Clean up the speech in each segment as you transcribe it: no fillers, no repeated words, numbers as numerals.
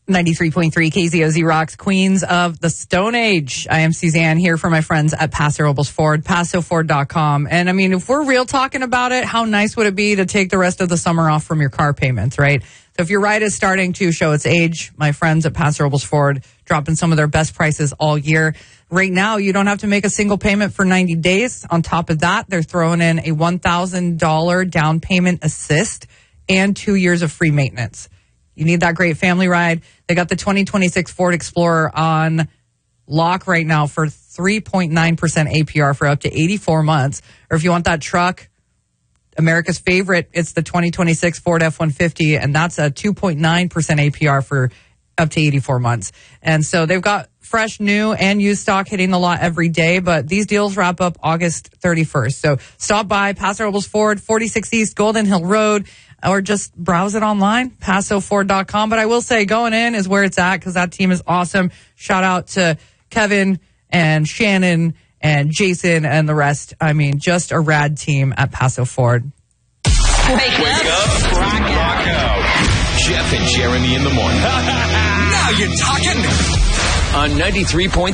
93.3 KZOZ rocks Queens of the Stone Age. I am Suzanne here for my friends at Paso Robles Ford, PasoFord.com. And I mean, if we're real talking about it, how nice would it be to take the rest of the summer off from your car payments, right? So if your ride is starting to show its age, my friends at Paso Robles Ford dropping some of their best prices all year. Right now, you don't have to make a single payment for 90 days. On top of that, they're throwing in a $1,000 down payment assist and 2 years of free maintenance. You need that great family ride. They got the 2026 Ford Explorer on lock right now for 3.9% APR for up to 84 months. Or if you want that truck, America's favorite, it's the 2026 Ford F-150, and that's a 2.9% APR for up to 84 months. And so they've got fresh, new, and used stock hitting the lot every day, but these deals wrap up August 31st. So stop by Paso Robles Ford, 46 East Golden Hill Road, or just browse it online, PasoFord.com. But I will say going in is where it's at because that team is awesome. Shout out to Kevin and Shannon and Jason and the rest. I mean, just a rad team at Paso Ford. Wake up. Rock out. Jeff and Jeremy in the morning. Now you're talking. On 93.3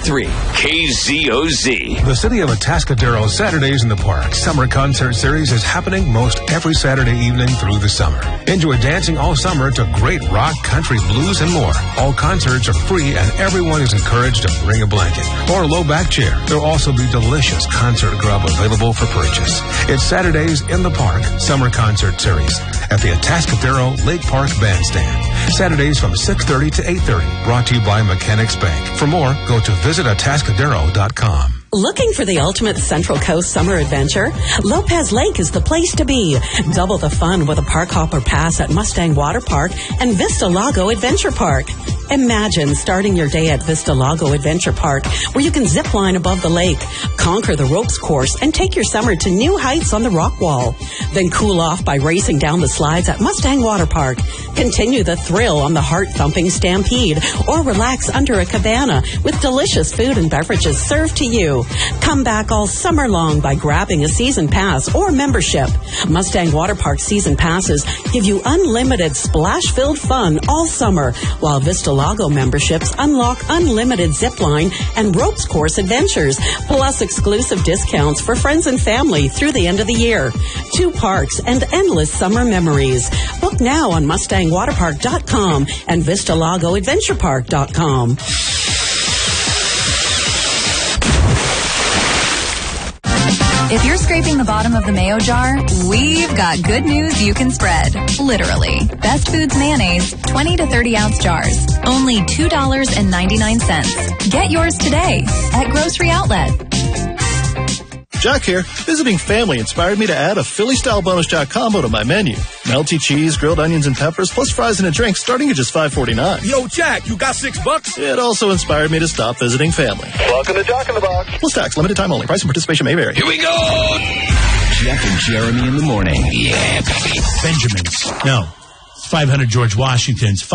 KZOZ. The City of Atascadero Saturdays in the Park Summer Concert Series is happening most every Saturday evening through the summer. Enjoy dancing all summer to great rock, country, blues, and more. All concerts are free and everyone is encouraged to bring a blanket or a low back chair. There will also be delicious concert grub available for purchase. It's Saturdays in the Park Summer Concert Series at the Atascadero Lake Park Bandstand. Saturdays from 6:30 to 8:30. Brought to you by Mechanics Bank. For more, go to visitatascadero.com. Looking for the ultimate Central Coast summer adventure? Lopez Lake is the place to be. Double the fun with a park hopper pass at Mustang Water Park and Vista Lago Adventure Park. Imagine starting your day at Vista Lago Adventure Park, where you can zip line above the lake, conquer the ropes course, and take your summer to new heights on the rock wall. Then cool off by racing down the slides at Mustang Water Park. Continue the thrill on the heart-thumping Stampede, or relax under a cabana with delicious food and beverages served to you. Come back all summer long by grabbing a season pass or membership. Mustang Water Park season passes give you unlimited splash-filled fun all summer, while Vista Lago memberships unlock unlimited zipline and ropes course adventures, plus exclusive discounts for friends and family through the end of the year. 2 parks and endless summer memories. Book now on MustangWaterPark.com and VistaLagoAdventurePark.com. If you're scraping the bottom of the mayo jar, we've got good news you can spread. Literally. Best Foods mayonnaise, 20 to 30 ounce jars. Only $2.99. Get yours today at Grocery Outlet. Jack here. Visiting family inspired me to add a Philly-style bonus Jack combo to my menu. Melty cheese, grilled onions, and peppers, plus fries and a drink, starting at just $5.49. Yo, Jack, you got $6? It also inspired me to stop visiting family. Welcome to Jack in the Box. Plus tax, limited time only. Price and participation may vary. Here we go. Jeff and Jeremy in the morning. Yeah, baby. Benjamins. No. 500 George Washingtons.